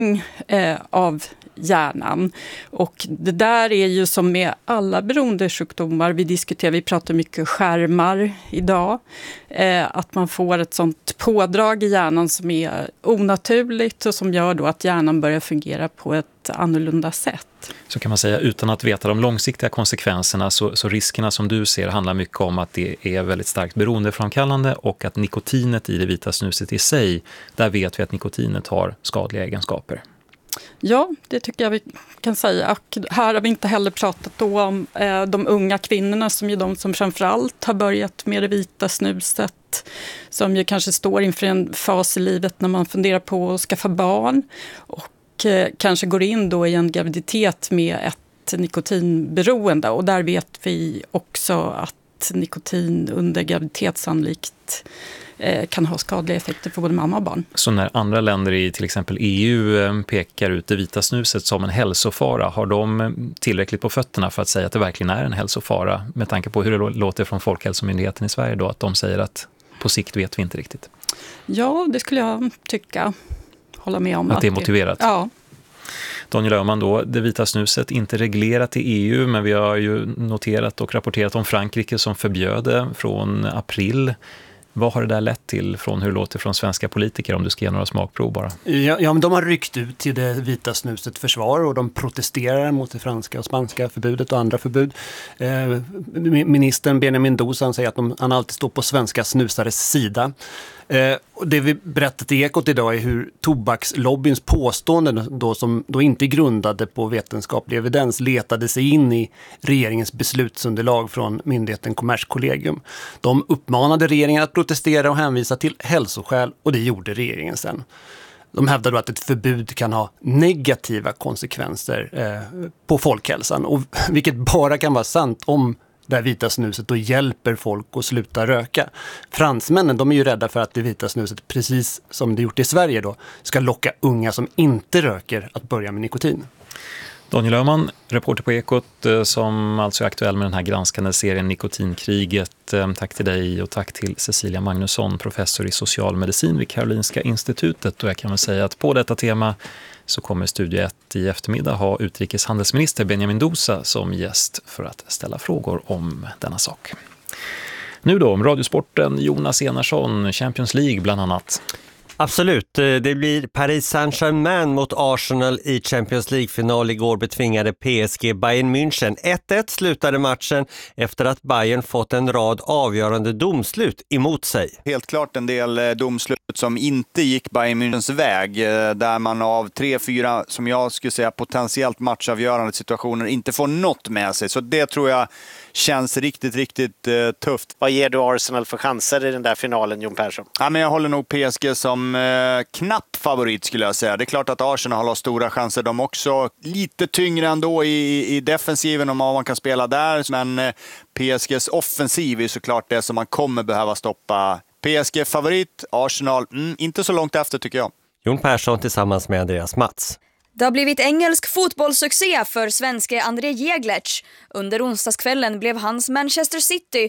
av hjärnan. Och det där är ju som med alla beroendesjukdomar vi pratar mycket skärmar idag. Att man får ett sånt pådrag i hjärnan som är onaturligt och som gör då att hjärnan börjar fungera på ett annorlunda sätt. Så kan man säga, utan att veta de långsiktiga konsekvenserna så riskerna som du ser handlar mycket om att det är väldigt starkt beroendeframkallande och att nikotinet i det vita snuset i sig, där vet vi att nikotinet har skadliga egenskaper. Ja, det tycker jag vi kan säga. Och här har vi inte heller pratat då om de unga kvinnorna som är de som framförallt har börjat med det vita snuset. Som ju kanske står inför en fas i livet när man funderar på att skaffa barn. Och kanske går in då i en graviditet med ett nikotinberoende. Och där vet vi också att nikotin under graviditet sannolikt kan ha skadliga effekter för både mamma och barn. Så när andra länder i till exempel EU pekar ut det vita snuset som en hälsofara, har de tillräckligt på fötterna för att säga att det verkligen är en hälsofara, med tanke på hur det låter från Folkhälsomyndigheten i Sverige då, att de säger att på sikt vet vi inte riktigt? Ja, det skulle jag tycka. Hålla med om. Att det är motiverat? Ja. Daniel Öhman då, det vita snuset inte reglerat i EU, men vi har ju noterat och rapporterat om Frankrike som förbjöd det från april. Vad har det där lett till från hur det låter från svenska politiker, om du ska ge några smakprov bara? Ja, men de har ryckt ut till det vita snuset försvar och de protesterar mot det franska och spanska förbudet och andra förbud. Ministern Benjamin Dosa säger att han alltid står på svenska snusares sida. Och det vi berättat i Ekot idag är hur tobakslobbyns påståenden då, som då inte är grundade på vetenskaplig evidens, letade sig in i regeringens beslutsunderlag från myndigheten Kommerskollegium. De uppmanade regeringen att protestera och hänvisa till hälsoskäl, och det gjorde regeringen sen. De hävdar då att ett förbud kan ha negativa konsekvenser på folkhälsan, och vilket bara kan vara sant om det vita snuset då hjälper folk att sluta röka. Fransmännen, de är ju rädda för att det vita snuset, precis som det gjort i Sverige då, ska locka unga som inte röker att börja med nikotin. Daniel Öhman, reporter på Ekot, som alltså är aktuell med den här granskande serien Nikotinkriget. Tack till dig och tack till Cecilia Magnusson, professor i socialmedicin vid Karolinska institutet. Och jag kan väl säga att på detta tema så kommer Studio 1 i eftermiddag ha utrikeshandelsminister Benjamin Dosa som gäst för att ställa frågor om denna sak. Nu då om radiosporten, Jonas Enarsson, Champions League bland annat. Absolut, det blir Paris Saint-Germain mot Arsenal i Champions League-final. Igår betvingade PSG Bayern München. 1-1 slutade matchen efter att Bayern fått en rad avgörande domslut emot sig. Helt klart en del domslut som inte gick Bayern Münchens väg, där man av 3-4, som jag skulle säga, potentiellt matchavgörande situationer inte får något med sig. Så det tror jag känns riktigt tufft. Vad ger du Arsenal för chanser i den där finalen, Jon Persson? Ja, men jag håller nog PSG som knapp favorit, skulle jag säga. Det är klart att Arsenal har stora chanser de också. Lite tyngre ändå i defensiven om man kan spela där. Men PSGs offensiv är såklart det som man kommer behöva stoppa. PSG favorit, Arsenal inte så långt efter tycker jag. Jon Persson tillsammans med Andreas Mats. Det har blivit engelsk fotbollssuccé för svenske André Jäglert. Under onsdagskvällen blev hans Manchester City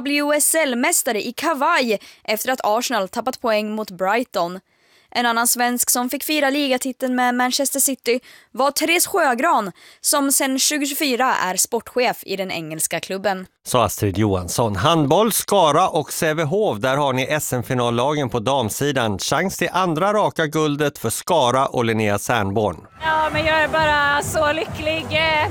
WSL-mästare i kavaj efter att Arsenal tappat poäng mot Brighton. En annan svensk som fick fira ligatiteln med Manchester City var Therese Sjögran, som sedan 2024 är sportchef i den engelska klubben. Så Astrid Johansson. Handboll, Skara och Sävehof, där har ni SM-finallagen på damsidan. Chans till andra raka guldet för Skara och Linnea Särnborn. Ja, men jag är bara så lycklig.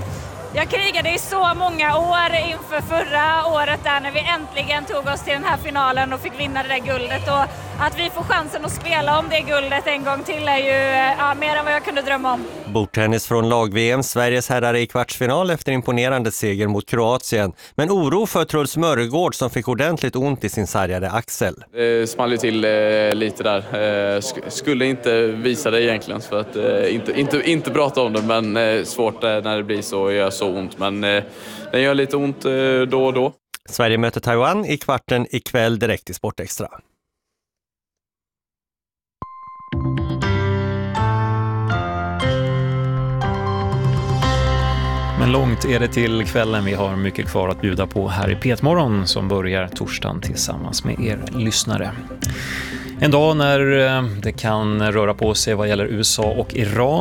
Jag krigade i så många år inför förra året där när vi äntligen tog oss till den här finalen och fick vinna det där guldet. Och att vi får chansen att spela om det guldet en gång till är ju mer än vad jag kunde drömma om. Bordtennis från lag-VM. Sveriges herrar i kvartsfinal efter imponerande seger mot Kroatien. Men oro för Truls Mörregård som fick ordentligt ont i sin sargade axel. Det small ju till lite där. Skulle inte visa det egentligen för att inte prata om det, men svårt när det blir så, gör så ont. Men den gör lite ont då och då. Sverige möter Taiwan i kvarten ikväll direkt i Sportextra. Men långt är det till kvällen. Vi har mycket kvar att bjuda på här i Petmorgon som börjar torsdagen tillsammans med er lyssnare. En dag när det kan röra på sig vad gäller USA och Iran.